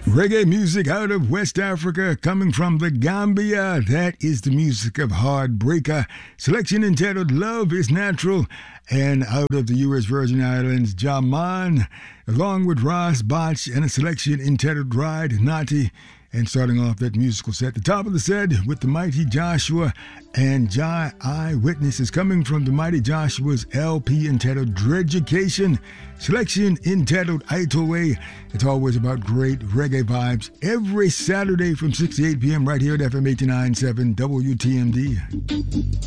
Reggae music out of West Africa, coming from the Gambia. That is the music of Heartbreaker. Selection entitled Love is Natural. And out of the U.S. Virgin Islands, Jaman, along with Ross Botch, and a selection entitled Ride Naughty. And starting off that musical set, the top of the set with the Mighty Joshua and Jai Eyewitness is coming from the Mighty Joshua's LP entitled Dredgecation. Selection entitled Aitoe. It's always about great reggae vibes every Saturday from 6 to 8 p.m. right here at FM 89.7 WTMD.